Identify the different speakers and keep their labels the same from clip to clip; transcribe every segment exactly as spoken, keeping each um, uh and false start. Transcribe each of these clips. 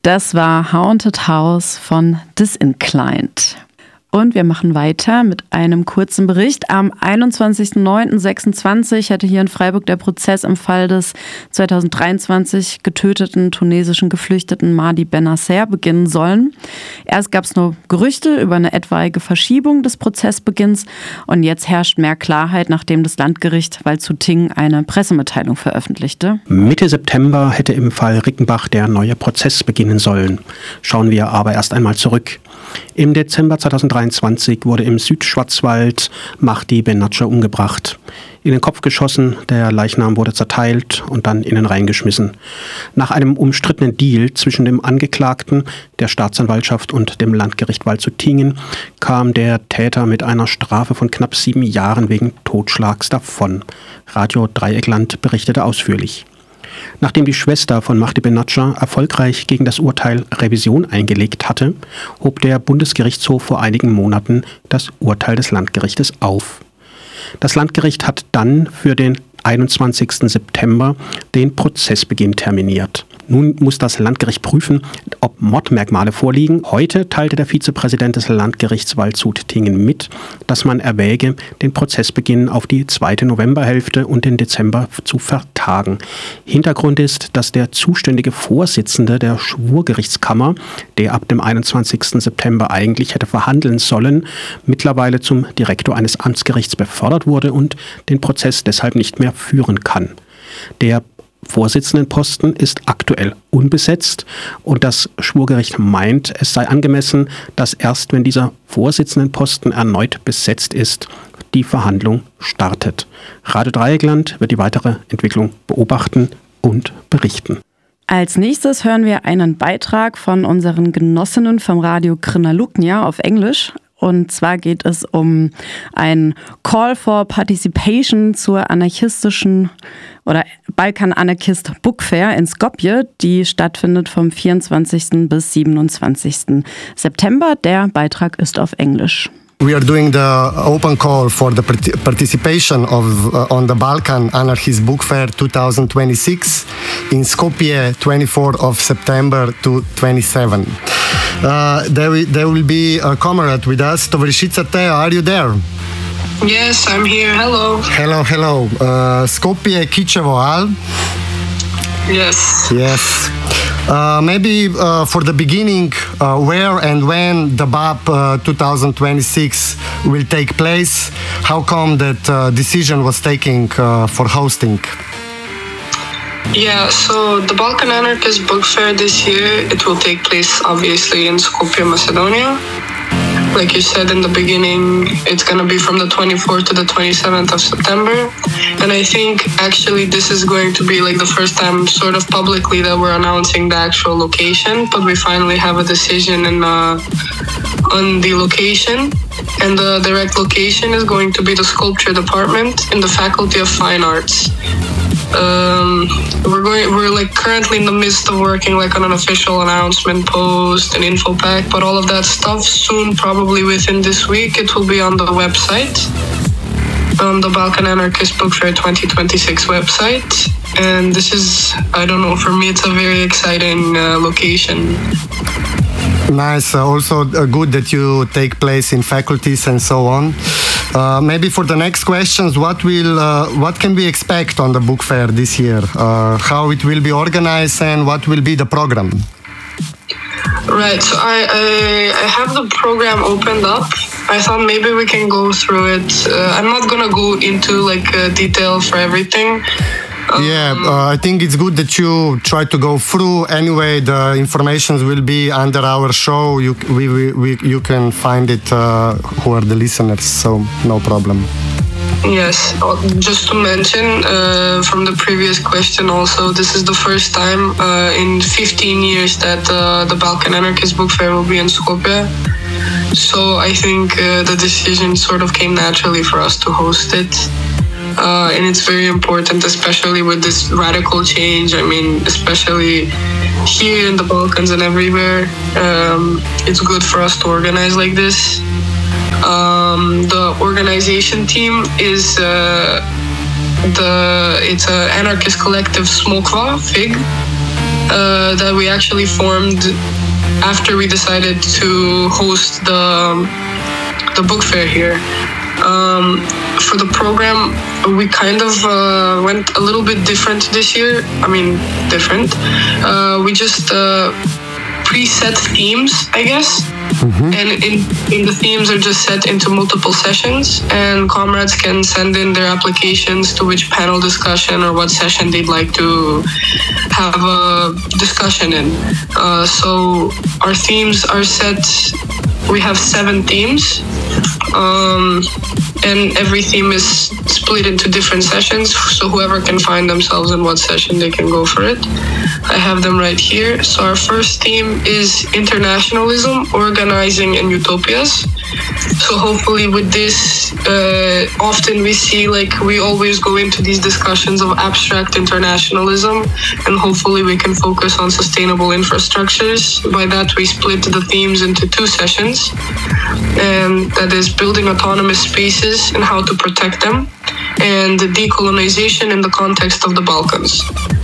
Speaker 1: Das war Haunted House von Disinclined. Und wir machen weiter mit einem kurzen Bericht. Am einundzwanzigsten neunten sechsundzwanzig hätte hier in Freiburg der Prozess im Fall des zweitausenddreiundzwanzig getöteten tunesischen Geflüchteten Mahdi Bennacer beginnen sollen. Erst gab es nur Gerüchte über eine etwaige Verschiebung des Prozessbeginns und jetzt herrscht mehr Klarheit, nachdem das Landgericht Waldshutingen eine Pressemitteilung veröffentlichte.
Speaker 2: Mitte September hätte im Fall Rickenbach der neue Prozess beginnen sollen. Schauen wir aber erst einmal zurück. Im Dezember zweitausenddreiundzwanzig wurde im Südschwarzwald Mahdi Bennacer umgebracht. In den Kopf geschossen, der Leichnam wurde zerteilt und dann in den Rhein geschmissen. Nach einem umstrittenen Deal zwischen dem Angeklagten, der Staatsanwaltschaft und dem Landgericht Waldshutingen kam der Täter mit einer Strafe von knapp sieben Jahren wegen Totschlags davon. Radio Dreieckland berichtete ausführlich. Nachdem die Schwester von Mahdi Bennacer erfolgreich gegen das Urteil Revision eingelegt hatte, hob der Bundesgerichtshof vor einigen Monaten das Urteil des Landgerichtes auf. Das Landgericht hat dann für den einundzwanzigsten September den Prozessbeginn terminiert. Nun muss das Landgericht prüfen, ob Mordmerkmale vorliegen. Heute teilte der Vizepräsident des Landgerichts Waldshutingen mit, dass man erwäge, den Prozessbeginn auf die zweite Novemberhälfte und den Dezember zu vertagen. Hintergrund ist, dass der zuständige Vorsitzende der Schwurgerichtskammer, der ab dem einundzwanzigsten September eigentlich hätte verhandeln sollen, mittlerweile zum Direktor eines Amtsgerichts befördert wurde und den Prozess deshalb nicht mehr führen kann. Der Vorsitzendenposten ist aktuell unbesetzt und das Schwurgericht meint, es sei angemessen, dass erst wenn dieser Vorsitzendenposten erneut besetzt ist, die Verhandlung startet. Radio Dreieckland wird die weitere Entwicklung beobachten und berichten.
Speaker 1: Als nächstes hören wir einen Beitrag von unseren Genossinnen vom Radio Krnaluknia auf Englisch. Und zwar geht es um ein Call for Participation zur anarchistischen oder Balkan Anarchist Book Fair in Skopje, die stattfindet vom vierundzwanzigsten bis siebenundzwanzigsten September. Der Beitrag ist auf Englisch.
Speaker 3: We are doing the open call for the participation of uh, on the Balkan Anarchist Book Fair twenty twenty-six in Skopje, twenty-fourth of September to twenty-seventh. Uh, there, will, there will be a comrade with us, Tovarishica Tea. Are you there?
Speaker 4: Yes, I'm here. Hello.
Speaker 3: Hello, hello. Uh, Skopje, Kičevo, Al?
Speaker 4: Yes.
Speaker 3: Yes. Uh, maybe uh, for the beginning, uh, where and when the B A P uh, twenty twenty-six will take place? How come that uh, decision was taken uh, for hosting?
Speaker 4: Yeah, so the Balkan Anarchist Book Fair this year, it will take place obviously in Skopje, Macedonia. Like you said in the beginning, it's going to be from the twenty-fourth to the twenty-seventh of September. And I think actually this is going to be like the first time sort of publicly that we're announcing the actual location, but we finally have a decision in, uh, on the location. And the direct location is going to be the sculpture department in the Faculty of Fine Arts. Um, we're going. We're like currently in the midst of working like on an official announcement post, an info pack, but all of that stuff soon, probably within this week, it will be on the website, on the Balkan Anarchist Book Fair twenty twenty-six website. And this is, I don't know, for me, it's a very exciting uh, location.
Speaker 3: Nice. Uh, also uh, good that you take place in faculties and so on. Uh, maybe for the next questions, what will uh, what can we expect on the book fair this year? Uh, how it will be organized and what will be the program?
Speaker 4: Right. So I, I I have the program opened up. I thought maybe we can go through it. Uh, I'm not gonna go into like uh, detail for everything. Um,
Speaker 3: yeah, uh, I think it's good that you try to go through. Anyway, the information will be under our show. You we, we, we you can find it. Uh, who are the listeners? So no problem.
Speaker 4: Yes, just to mention uh, from the previous question also, this is the first time uh, in fifteen years that uh, the Balkan Anarchist Book Fair will be in Skopje. So I think uh, the decision sort of came naturally for us to host it. Uh, and it's very important, especially with this radical change. I mean, especially here in the Balkans and everywhere, um, it's good for us to organize like this. Um, the organization team is uh, the it's an anarchist collective Smokva, Fig. uh, that we actually formed after we decided to host the the book fair here. Um, for the program, we kind of uh, went a little bit different this year. I mean, different. Uh, we just uh, preset themes, I guess. Mm-hmm. And in, in the themes are just set into multiple sessions, and comrades can send in their applications to which panel discussion or what session they'd like to have a discussion in. Uh, so our themes are set, we have seven themes, um, and every theme is split into different sessions, so whoever can find themselves in what session, they can go for it. I have them right here. So our first theme is internationalism, organizing, and utopias. So hopefully with this, uh, often we see, like, we always go into these discussions of abstract internationalism, and hopefully we can focus on sustainable infrastructures. By that, we split the themes into two sessions, and that is building autonomous spaces and how to protect them, and decolonization in the context of the Balkans.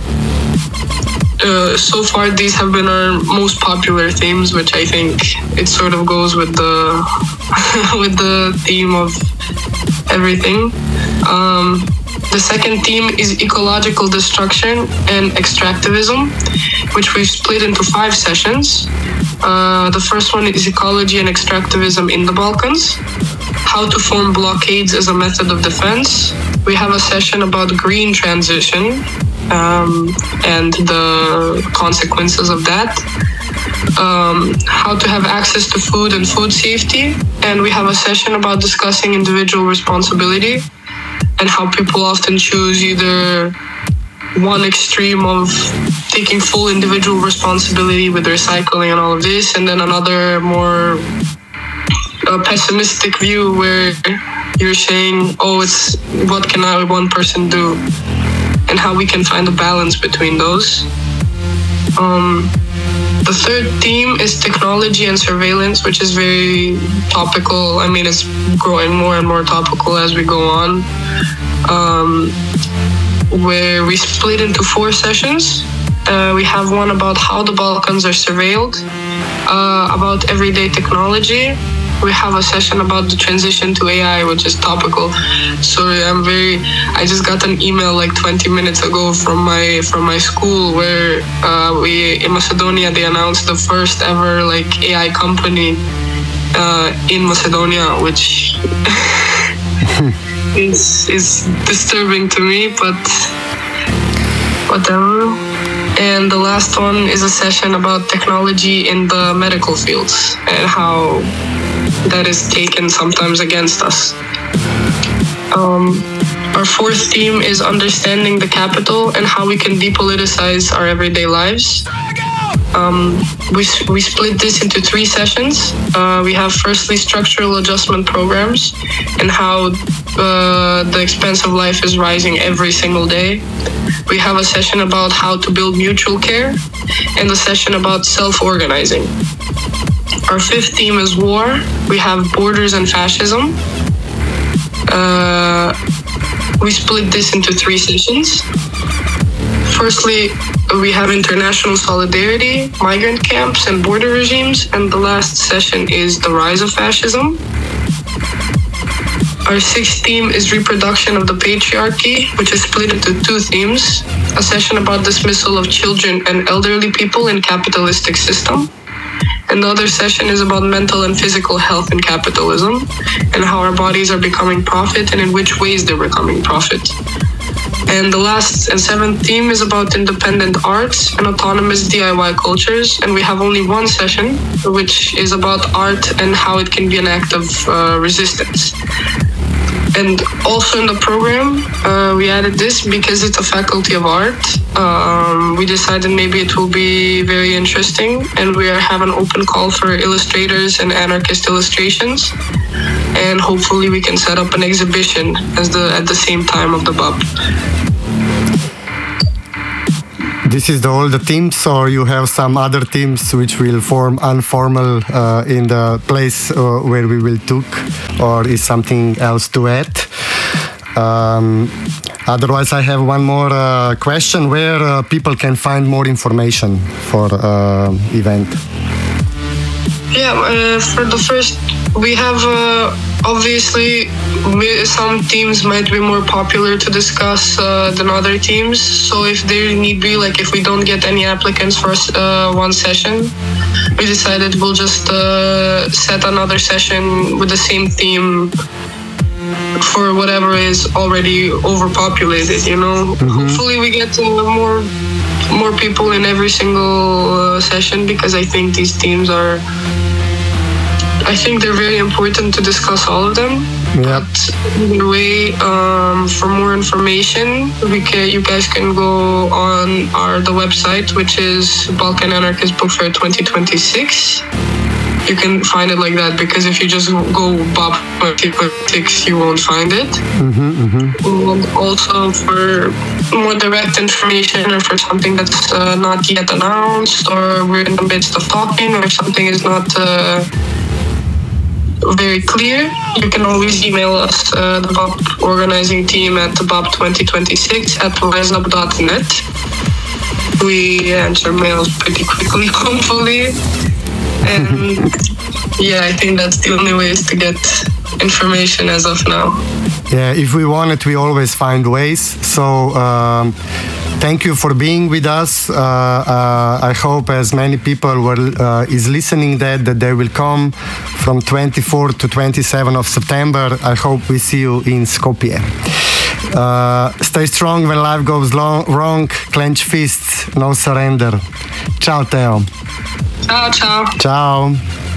Speaker 4: Uh, so far, these have been our most popular themes, which I think it sort of goes with the with the theme of everything. Um, the second theme is ecological destruction and extractivism, which we've split into five sessions. Uh, the first one is ecology and extractivism in the Balkans, how to form blockades as a method of defense. We have a session about green transition, Um, and the consequences of that, um, how to have access to food and food safety, and we have a session about discussing individual responsibility and how people often choose either one extreme of taking full individual responsibility with recycling and all of this, and then another more uh, pessimistic view where you're saying, oh, it's what can I, one person do? And how we can find a balance between those. Um, the third theme is technology and surveillance, which is very topical. I mean, it's growing more and more topical as we go on. Um, where we split into four sessions. Uh, we have one about how the Balkans are surveilled, uh, about everyday technology. We have a session about the transition to A I, which is topical. Sorry, I'm very. I just got an email like twenty minutes ago from my from my school where uh, we in Macedonia they announced the first ever like A I company uh, in Macedonia, which is is disturbing to me, but whatever. And the last one is a session about technology in the medical fields and how that is taken sometimes against us. Um, our fourth theme is understanding the capital and how we can depoliticize our everyday lives. Um, we, we split this into three sessions. Uh, we have firstly structural adjustment programs and how uh, the expense of life is rising every single day. We have a session about how to build mutual care and a session about self-organizing. Our fifth theme is war. We have borders and fascism. Uh, we split this into three sessions. Firstly, we have international solidarity, migrant camps, and border regimes. And the last session is the rise of fascism. Our sixth theme is reproduction of the patriarchy, which is split into two themes. A session about dismissal of children and elderly people in capitalistic system. Another session is about mental and physical health in capitalism and how our bodies are becoming profit and in which ways they're becoming profit. And the last and seventh theme is about independent arts and autonomous D I Y cultures. And we have only one session, which is about art and how it can be an act of uh, resistance. And also in the program, uh, we added this because it's a faculty of art. Um, we decided maybe it will be very interesting, and we have an open call for illustrators and anarchist illustrations. And hopefully we can set up an exhibition as the at the same time of the B U P.
Speaker 3: This is the, all the teams, or you have some other teams which will form informal uh, in the place uh, where we will took, or is something else to add? Um, Otherwise, I have one more uh, question: where uh, people can find more information for uh, event?
Speaker 4: Yeah, uh, for the first, we have uh, obviously we, some teams might be more popular to discuss uh, than other teams. So if there need be, like if we don't get any applicants for uh, one session, we decided we'll just uh, set another session with the same theme for whatever is already overpopulated, you know. Mm-hmm. Hopefully we get uh, more more people in every single uh, session, because I think these themes are, I think they're very important to discuss all of them.
Speaker 3: Yep.
Speaker 4: But either way, um, for more information, we can, you guys can go on our the website, which is Balkan Anarchist Book Fair twenty twenty-six. You can find it like that, because if you just go B A B twenty twenty-six, you won't find it.
Speaker 3: Mm-hmm, mm-hmm.
Speaker 4: And also for more direct information, or for something that's uh, not yet announced, or we're in the midst of talking, or something is not uh, very clear, you can always email us, uh, the B A B organizing team at B A B twenty twenty-six at riseup dot net. We answer mails pretty quickly, hopefully. And yeah, I think that's the only ways to get information as of now.
Speaker 3: Yeah, if we want it, we always find ways. So um, thank you for being with us. Uh, uh, I hope as many people will, uh, is listening that, that they will come from twenty-fourth to twenty-seventh of September. I hope we see you in Skopje. Uh, stay strong when life goes long, wrong. Clench fists, no surrender. Ciao, Theo.
Speaker 4: Ciao, ciao.
Speaker 3: Ciao.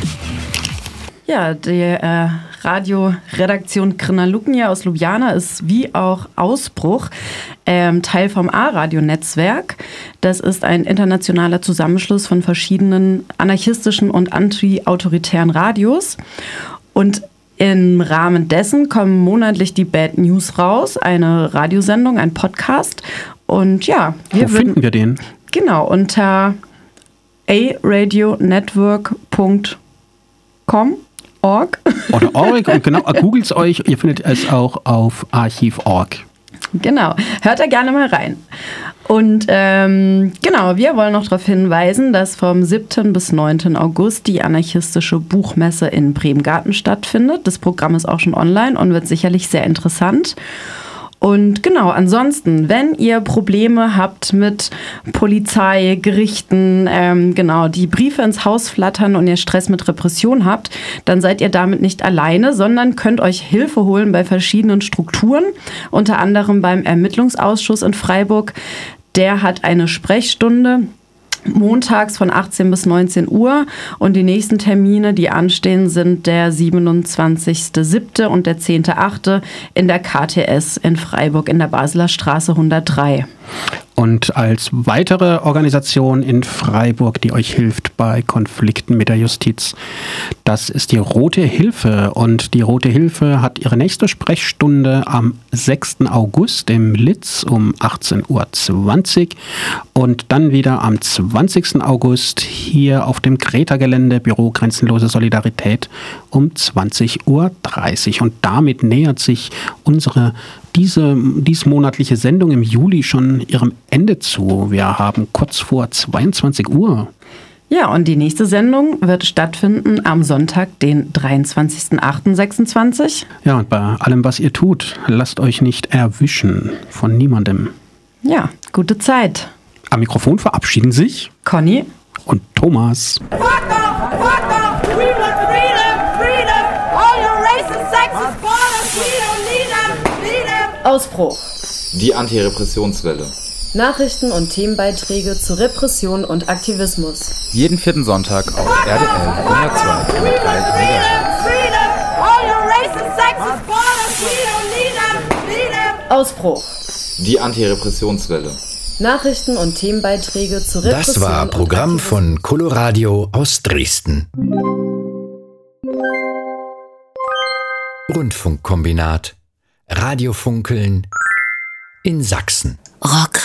Speaker 1: Ja, die äh, Radioredaktion Krnaluknja aus Ljubljana ist wie auch Ausbruch ähm, Teil vom A-Radio-Netzwerk. Das ist ein internationaler Zusammenschluss von verschiedenen anarchistischen und anti-autoritären Radios. Und im Rahmen dessen kommen monatlich die Bad News raus, eine Radiosendung, ein Podcast. Und ja, wir
Speaker 2: Wo
Speaker 1: würden,
Speaker 2: finden wir den?
Speaker 1: Genau, unter a radio network punkt com. Org.
Speaker 2: Oder Org, und genau, googelt's euch, ihr findet es auch auf archiv punkt org.
Speaker 1: Genau, hört da gerne mal rein. Und ähm, genau, wir wollen noch darauf hinweisen, dass vom siebten bis neunten August die anarchistische Buchmesse in Bremgarten stattfindet. Das Programm ist auch schon online und wird sicherlich sehr interessant. Und genau, ansonsten, wenn ihr Probleme habt mit Polizei, Gerichten, ähm, genau, die Briefe ins Haus flattern und ihr Stress mit Repression habt, dann seid ihr damit nicht alleine, sondern könnt euch Hilfe holen bei verschiedenen Strukturen, unter anderem beim Ermittlungsausschuss in Freiburg. Der hat eine Sprechstunde montags von achtzehn bis neunzehn Uhr, und die nächsten Termine, die anstehen, sind der siebenundzwanzigster siebter und der zehnter achter in der K T S in Freiburg in der Basler Straße hundertdrei.
Speaker 2: Und als weitere Organisation in Freiburg, die euch hilft bei Konflikten mit der Justiz, das ist die Rote Hilfe. Und die Rote Hilfe hat ihre nächste Sprechstunde am sechsten August im Litz um achtzehn Uhr zwanzig und dann wieder am zwanzigsten August hier auf dem Greta-Gelände Büro Grenzenlose Solidarität um zwanzig Uhr dreißig. Und damit nähert sich unsere diese diesmonatliche Sendung im Juli schon ihrem Ende zu. Wir haben kurz vor zweiundzwanzig Uhr.
Speaker 1: Ja, und die nächste Sendung wird stattfinden am Sonntag, den dreiundzwanzigsten achten sechsundzwanzig.
Speaker 2: Ja, und bei allem, was ihr tut, lasst euch nicht erwischen von niemandem.
Speaker 1: Ja, gute Zeit.
Speaker 2: Am Mikrofon verabschieden sich
Speaker 1: Conny
Speaker 2: und Thomas.
Speaker 5: Fuck off! Fuck off! We want freedom! Freedom! All your racist, sexist borders! We don't need them! Need them!
Speaker 1: Ausbruch.
Speaker 6: Die Antirepressionswelle.
Speaker 1: Nachrichten und Themenbeiträge zu Repression und Aktivismus.
Speaker 6: Jeden vierten Sonntag auf R D L hundertzwei Komma drei Megahertz.
Speaker 5: Freedom! All your racist, sexist borders! We don't need them! Need them!
Speaker 1: Ausbruch.
Speaker 6: Die Antirepressionswelle.
Speaker 1: Nachrichten und Themenbeiträge zu Repression.
Speaker 7: Das war Programm von Coloradio aus Dresden. Rundfunkkombinat. Radiofunkeln in Sachsen.
Speaker 8: Rock